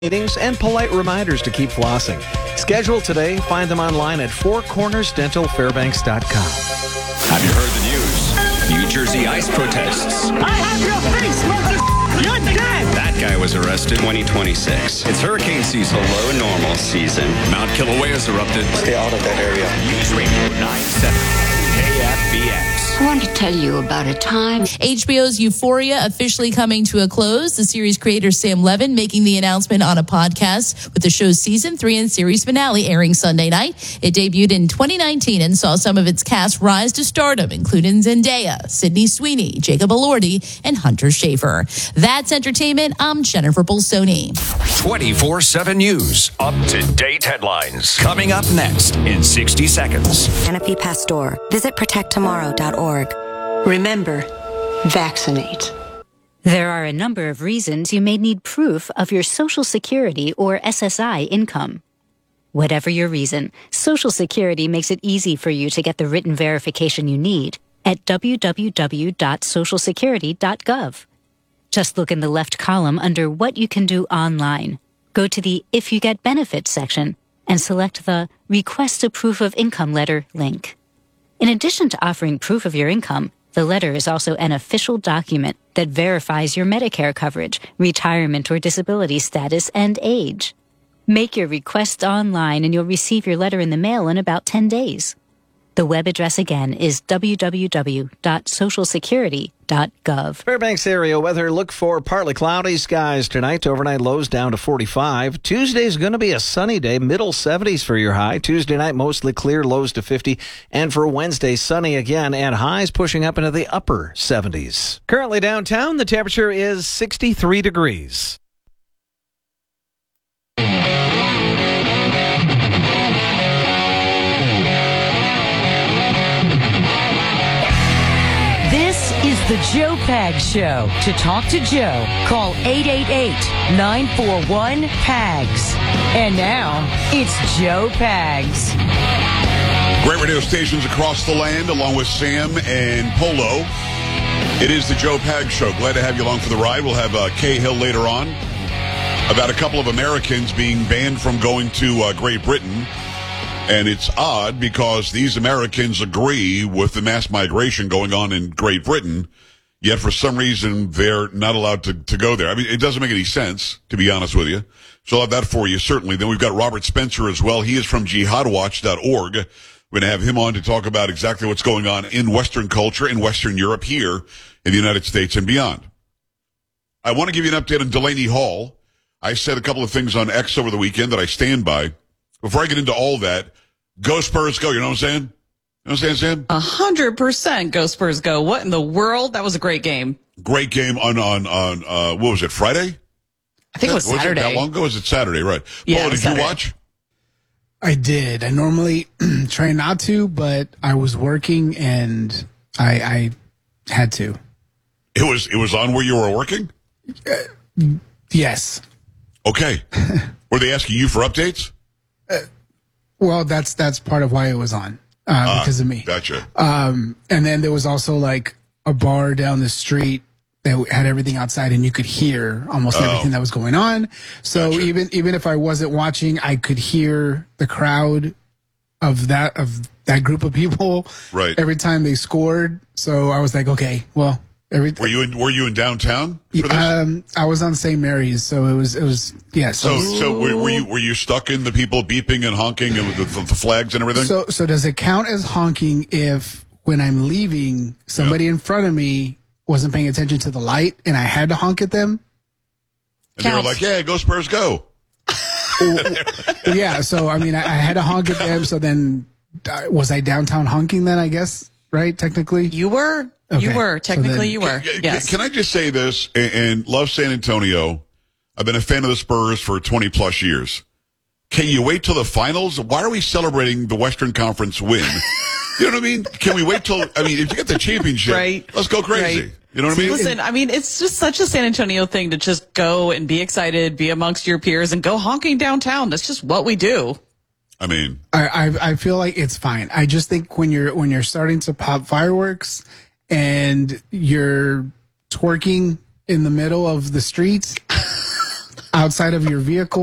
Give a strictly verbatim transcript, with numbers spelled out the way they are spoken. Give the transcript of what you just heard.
meetings and polite reminders to keep flossing. Schedule today. Find them online at four corners dental fairbanks dot com. Have you heard the news? New Jersey ICE protests. I have your face, mother. You're dead. That guy was arrested twenty twenty-six. It's hurricane season, low normal season. Mount Kilauea has erupted. Stay out of that area. News Radio ninety-seven K F B X. I want to tell you about a time. H B O's Euphoria officially coming to a close. The series creator Sam Levin making the announcement on a podcast with the show's season three and series finale airing Sunday night. It debuted in twenty nineteen and saw some of its cast rise to stardom, including Zendaya, Sydney Sweeney, Jacob Elordi, and Hunter Schafer. That's entertainment. I'm Jennifer Bolsoni. twenty-four seven News. Up-to-date headlines. Coming up next in sixty seconds. Canopy Pasteur. Visit protect tomorrow dot org. Remember, vaccinate. There are a number of reasons you may need proof of your Social Security or S S I income. Whatever your reason, Social Security makes it easy for you to get the written verification you need at w w w dot social security dot gov. Just look in the left column under What You Can Do Online. Go to the If You Get Benefits section and select the Request a Proof of Income letter link. In addition to offering proof of your income, the letter is also an official document that verifies your Medicare coverage, retirement or disability status, and age. Make your request online and you'll receive your letter in the mail in about ten days. The web address again is w w w dot social security dot gov. Fairbanks area weather. Look for partly cloudy skies tonight. Overnight lows down to forty-five. Tuesday's going to be a sunny day, middle seventies for your high. Tuesday night mostly clear, lows to fifty. And for Wednesday, sunny again and highs pushing up into the upper seventies. Currently downtown, the temperature is sixty-three degrees. This is the Joe Pags Show. To talk to Joe, call eight eight eight, nine four one, P A G S. And now, it's Joe Pags. Great radio stations across the land, along with Sam and Polo. It is the Joe Pags Show. Glad to have you along for the ride. We'll have uh, Cahill later on about a couple of Americans being banned from going to uh, Great Britain. And it's odd because these Americans agree with the mass migration going on in Great Britain, yet for some reason they're not allowed to, to go there. I mean, it doesn't make any sense, to be honest with you. So I'll have that for you, certainly. Then we've got Robert Spencer as well. He is from jihad watch dot org. We're going to have him on to talk about exactly what's going on in Western culture, in Western Europe, here in the United States and beyond. I want to give you an update on Delaney Hall. I said a couple of things on X over the weekend that I stand by. Before I get into all that, go Spurs, go. You know what I'm saying? You know what I'm saying, Sam? A hundred percent go Spurs, go. What in the world? That was a great game. Great game on, on, on, uh, what was it, Friday? I think it was, was Saturday. It, how long ago was it? Saturday, right. Yeah, Paul, did Saturday. you watch? I did. I normally try not to, but I was working and I, I had to. It was, it was on where you were working? Uh, yes. Okay. Were they asking you for updates? Uh, well, that's that's part of why it was on, uh, uh, because of me. Gotcha. Um, and then there was also like a bar down the street that had everything outside, and you could hear almost oh. everything that was going on. So Gotcha. even even if I wasn't watching, I could hear the crowd of that of that group of people right. every time they scored. So I was like, okay, well. Every, were you in Were you in downtown for this? Um, I was on Saint Mary's, so it was it was yeah. So so were, were you were you stuck in the people beeping and honking and the, the, the flags and everything? So so does it count as honking if when I'm leaving somebody yeah. in front of me wasn't paying attention to the light and I had to honk at them? And they were like, "Yeah, go Spurs, go!" Yeah. So I mean, I, I had to honk at them. So then, uh, was I downtown honking? Then I guess right, technically you were. Okay. You were. Technically, so then, you were. Can, yes. Can I just say this, and, and love San Antonio. I've been a fan of the Spurs for twenty plus years. Can you wait till the finals? Why are we celebrating the Western Conference win? You know what I mean? Can we wait till, I mean, if you get the championship, right. let's go crazy. Right. You know what I mean? Listen, I mean, it's just such a San Antonio thing to just go and be excited, be amongst your peers, and go honking downtown. That's just what we do. I mean, I, I, I feel like it's fine. I just think when you're, when you're starting to pop fireworks, and you're twerking in the middle of the streets, outside of your vehicle